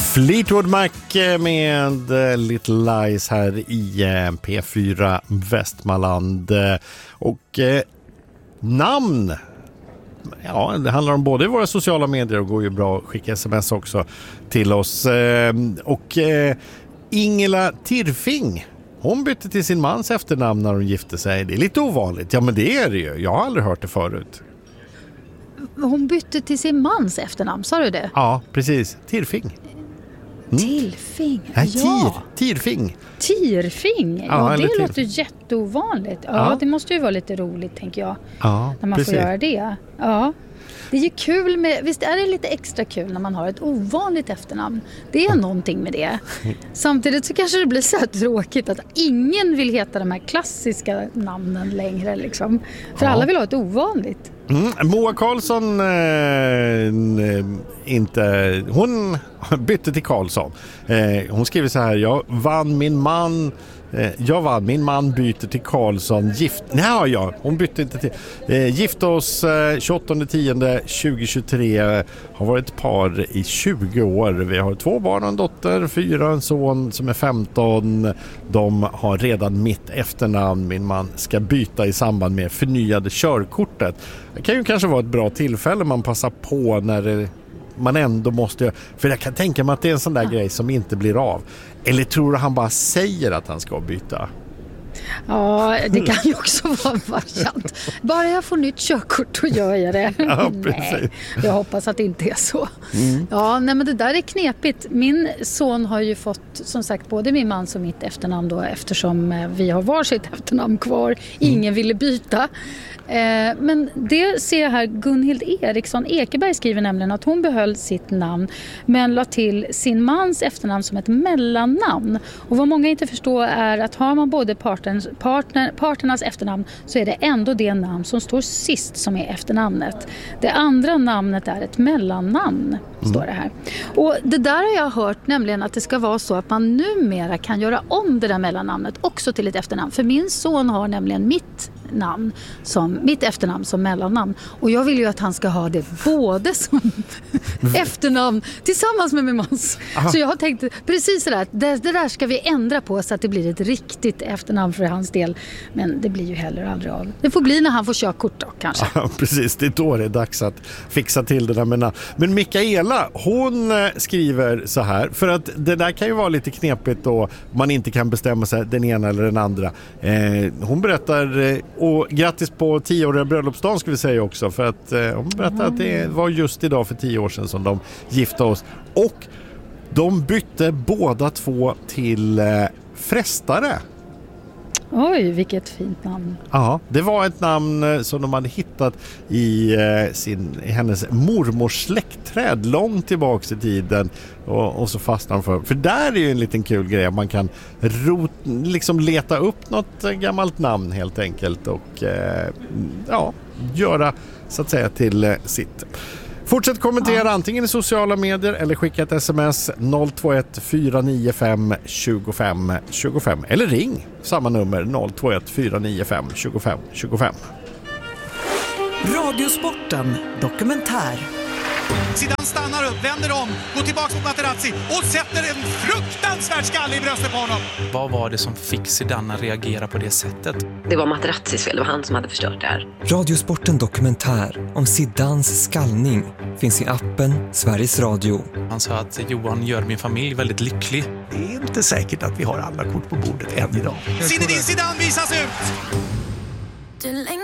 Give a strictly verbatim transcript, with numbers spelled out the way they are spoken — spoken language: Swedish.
Fleetwood Mac med Little Lies här i P fyra Västmanland. Och eh, namn, ja, det handlar om både våra sociala medier och går ju bra att skicka sms också till oss. Eh, och eh, Ingela Tirfing, hon bytte till sin mans efternamn när hon gifte sig. Det är lite ovanligt. Ja, men det är det ju. Jag har aldrig hört det förut. Hon bytte till sin mans efternamn, sa du det? Ja, precis. Tirfing. Mm. Tirfing? Nej, ja. tir, tirfing. Tirfing? Ja, Ja, det tir. låter jätteovanligt. Ja, Ja. det måste ju vara lite roligt, tänker jag. Ja, när man precis. får göra det. Ja. Det är ju kul med, visst är det lite extra kul när man har ett ovanligt efternamn. Det är någonting med det. Samtidigt så kanske det blir så här tråkigt att ingen vill heta de här klassiska namnen längre liksom. För Ja. alla vill ha ett ovanligt. Mm. Moa Karlsson eh, inte, hon bytte till Karlsson. Eh, hon skriver så här: jag vann min man eh, jag vann min man byter till Karlsson gift. Nej, ja, hon bytte inte till. Eh, gifte oss eh, tjugoåttonde tionde tjugohundratjugotre, har varit par i tjugo år. Vi har två barn och en dotter, fyra och en son som är femton. De har redan mitt efternamn. Min man ska byta i samband med förnyade körkortet. Det kan ju kanske vara ett bra tillfälle man passar på när det, man ändå måste, för jag kan tänka mig att det är en sån där grej som inte blir av. Eller tror du han bara säger att han ska byta? Ja, det kan ju också vara en variant. Bara jag får nytt körkort, då gör jag det. Ja, nej, jag hoppas att det inte är så. Mm. Ja, nej, men det där är knepigt. Min son har ju fått, som sagt, både min mans och mitt efternamn då, eftersom vi har varsitt efternamn kvar. Ingen mm. ville byta. Eh, men det ser jag här, Gunhild Eriksson Ekeberg skriver nämligen att hon behöll sitt namn men la till sin mans efternamn som ett mellannamn. Och vad många inte förstår är att har man både partners, partner, partnernas efternamn så är det ändå det namn som står sist som är efternamnet. Det andra namnet är ett mellannamn, står det här. Och det där har jag hört, nämligen att det ska vara så att man numera kan göra om det där mellannamnet också till ett efternamn. För min son har nämligen mitt namn som mitt efternamn som mellannamn, och jag vill ju att han ska ha det både som efternamn tillsammans med min mans. Aha. Så jag har tänkt precis så där, det, det där ska vi ändra på så att det blir ett riktigt efternamn för hans del, men det blir ju heller aldrig av. Det får bli när han får körkort då kanske. Ja, precis, det är då det är dags att fixa till det där med namn. Men Mikaela, hon skriver så här, för att det där kan ju vara lite knepigt då man inte kan bestämma sig den ena eller den andra. Eh, hon berättar, och grattis på tioåriga bröllopsdagen ska vi säga också, för att eh, hon berättar mm. att det var just idag för tio år sedan som de gifte oss. Och de bytte båda två till eh, Frestare. Oj, vilket fint namn. Ja, det var ett namn som de hade hittat i, eh, sin, i hennes mormors släktträd långt tillbaka i tiden, och, och så fastnade de för. För där är ju en liten kul grej, man kan rot, liksom leta upp något gammalt namn helt enkelt och eh, ja, göra så att säga till eh, sitt. Fortsätt kommentera ja. antingen i sociala medier eller skicka ett sms noll två ett fyra nio fem två fem två fem eller ring samma nummer noll två ett fyra nio fem två fem två fem. Radiosporten dokumentär. Zidane stannar upp, vänder om, går tillbaka mot Materazzi och sätter en fruktansvärd skalle i bröstet på honom. Vad var det som fick Zidane att reagera på det sättet? Det var Materazzis fel, det var han som hade förstört det här. Radiosporten dokumentär om Zidanes skallning finns i appen Sveriges Radio. Han sa att Johan gör min familj väldigt lycklig. Det är inte säkert att vi har alla kort på bordet än idag. Zinedine Zidane visas ut!